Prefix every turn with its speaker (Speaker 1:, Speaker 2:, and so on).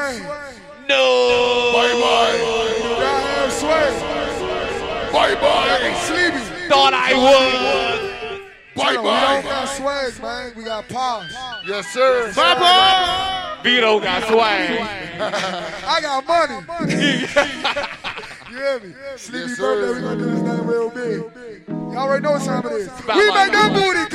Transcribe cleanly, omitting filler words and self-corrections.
Speaker 1: swing.
Speaker 2: No.
Speaker 3: Bye-bye.
Speaker 1: You got have swing.
Speaker 3: Bye-bye.
Speaker 1: Sleepy.
Speaker 2: Thought I would.
Speaker 1: We don't
Speaker 3: Bye-bye.
Speaker 1: got swag, man. We got powers.
Speaker 3: Yes, sir.
Speaker 2: Bye-bye. Vito got swag.
Speaker 1: I got money. You hear me? Sleepy
Speaker 3: Yes,
Speaker 1: birthday,
Speaker 3: sir.
Speaker 1: we gonna do this thing real big. Y'all already know what time it is.
Speaker 2: Spotlight.
Speaker 1: We make that booty go.